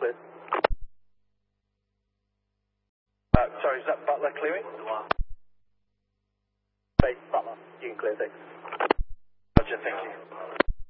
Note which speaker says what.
Speaker 1: clear. Sorry, is that Butler clearing? Base Butler, you can clear, thanks. Roger, thank you.